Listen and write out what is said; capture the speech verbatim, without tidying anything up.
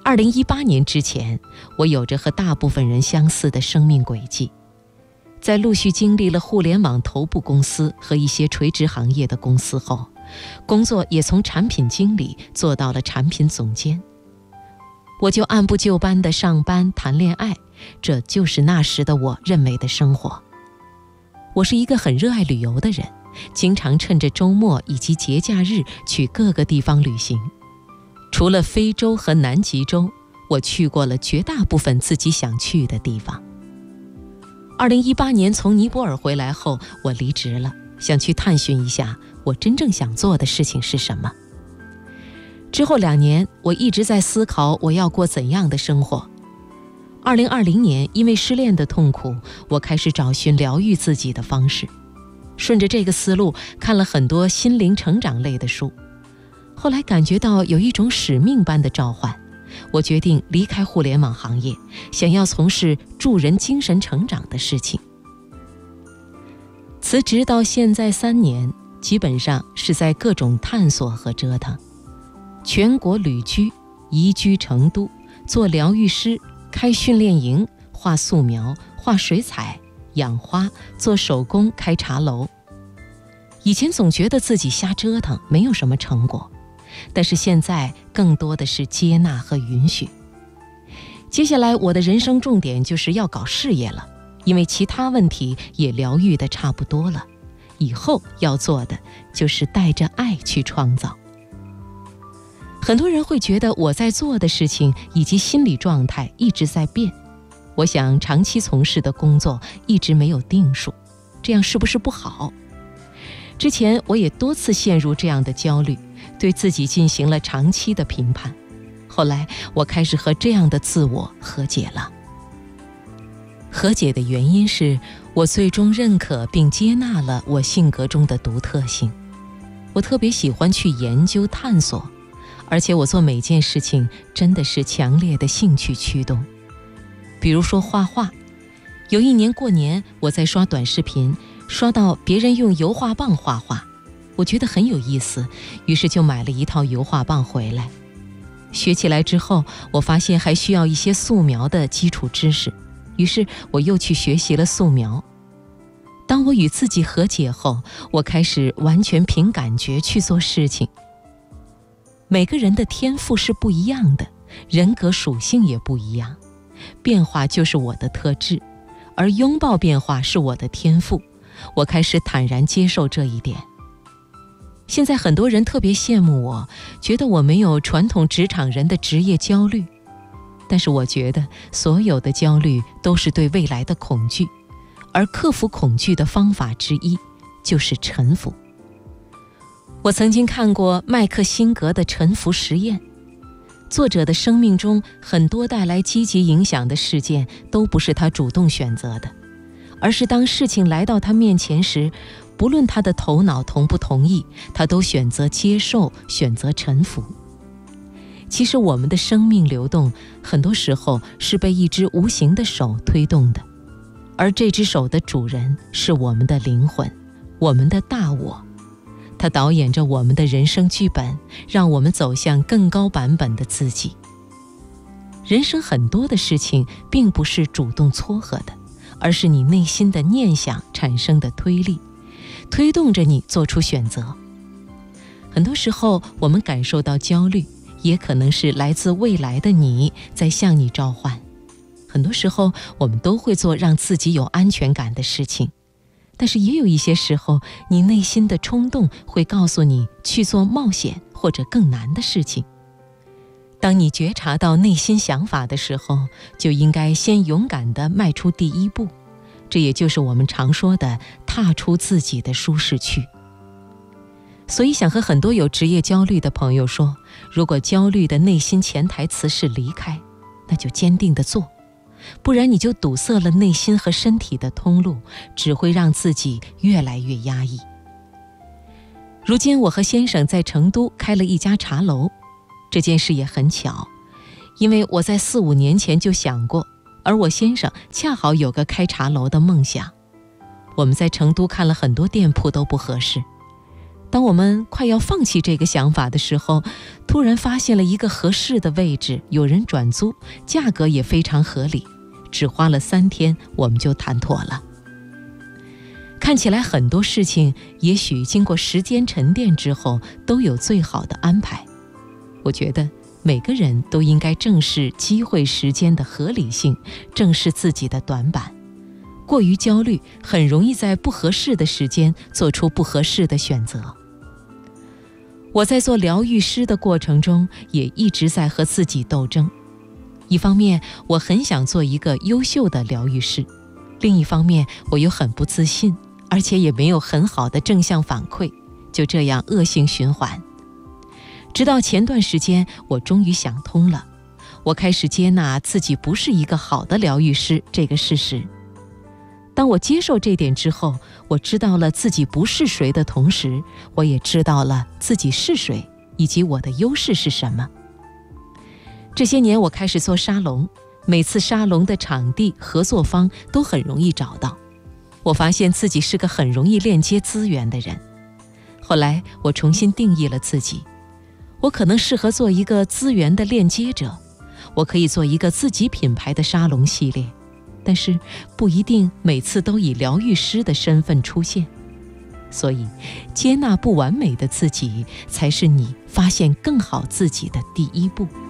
二零一八年之前，我有着和大部分人相似的生命轨迹。在陆续经历了互联网头部公司和一些垂直行业的公司后，工作也从产品经理做到了产品总监。我就按部就班地上班谈恋爱，这就是那时的我认为的生活。我是一个很热爱旅游的人，经常趁着周末以及节假日去各个地方旅行。除了非洲和南极洲，我去过了绝大部分自己想去的地方。二零一八年从尼泊尔回来后，我离职了，想去探寻一下我真正想做的事情是什么。之后两年，我一直在思考我要过怎样的生活。二零二零年，因为失恋的痛苦，我开始找寻疗愈自己的方式。顺着这个思路，看了很多心灵成长类的书。后来感觉到有一种使命般的召唤，我决定离开互联网行业，想要从事助人精神成长的事情。辞职到现在三年，基本上是在各种探索和折腾。全国旅居，移居成都，做疗愈师，开训练营，画素描，画水彩，养花，做手工，开茶楼。以前总觉得自己瞎折腾，没有什么成果，但是现在更多的是接纳和允许。接下来我的人生重点就是要搞事业了，因为其他问题也疗愈得差不多了，以后要做的就是带着爱去创造。很多人会觉得我在做的事情以及心理状态一直在变，我想长期从事的工作一直没有定数，这样是不是不好？之前我也多次陷入这样的焦虑，对自己进行了长期的评判。后来我开始和这样的自我和解了。和解的原因是我最终认可并接纳了我性格中的独特性。我特别喜欢去研究探索，而且我做每件事情真的是强烈的兴趣驱动。比如说画画，有一年过年，我在刷短视频，刷到别人用油画棒画画，我觉得很有意思，于是就买了一套油画棒回来。学起来之后，我发现还需要一些素描的基础知识，于是我又去学习了素描。当我与自己和解后，我开始完全凭感觉去做事情。每个人的天赋是不一样的，人格属性也不一样，变化就是我的特质，而拥抱变化是我的天赋。我开始坦然接受这一点。现在很多人特别羡慕我，觉得我没有传统职场人的职业焦虑，但是我觉得所有的焦虑都是对未来的恐惧，而克服恐惧的方法之一就是臣服。我曾经看过麦克辛格的臣服实验，作者的生命中很多带来积极影响的事件都不是他主动选择的，而是当事情来到他面前时，不论他的头脑同不同意，他都选择接受，选择臣服。其实我们的生命流动很多时候是被一只无形的手推动的，而这只手的主人是我们的灵魂，我们的大我。它导演着我们的人生剧本，让我们走向更高版本的自己。人生很多的事情并不是主动撮合的，而是你内心的念想产生的推力，推动着你做出选择。很多时候我们感受到焦虑，也可能是来自未来的你在向你召唤。很多时候我们都会做让自己有安全感的事情，但是也有一些时候，你内心的冲动会告诉你去做冒险或者更难的事情。当你觉察到内心想法的时候，就应该先勇敢地迈出第一步，这也就是我们常说的踏出自己的舒适区。所以想和很多有职业焦虑的朋友说，如果焦虑的内心潜台词是离开，那就坚定地做，不然你就堵塞了内心和身体的通路，只会让自己越来越压抑。如今我和先生在成都开了一家茶楼，这件事也很巧，因为我在四五年前就想过，而我先生恰好有个开茶楼的梦想。我们在成都看了很多店铺都不合适， 当我们快要放弃这个想法的时候，突然发现了一个合适的位置，有人转租，价格也非常合理，只花了三天我们就谈妥了。看起来很多事情也许经过时间沉淀之后都有最好的安排。我觉得每个人都应该正视机会时间的合理性，正视自己的短板。过于焦虑很容易在不合适的时间做出不合适的选择。我在做疗愈师的过程中也一直在和自己斗争。一方面我很想做一个优秀的疗愈师，另一方面我又很不自信，而且也没有很好的正向反馈，就这样恶性循环。直到前段时间我终于想通了，我开始接纳自己不是一个好的疗愈师这个事实。当我接受这点之后，我知道了自己不是谁的同时，我也知道了自己是谁，以及我的优势是什么。这些年我开始做沙龙，每次沙龙的场地、合作方都很容易找到。我发现自己是个很容易链接资源的人。后来我重新定义了自己，我可能适合做一个资源的链接者，我可以做一个自己品牌的沙龙系列，但是不一定每次都以疗愈师的身份出现。所以接纳不完美的自己，才是你发现更好自己的第一步。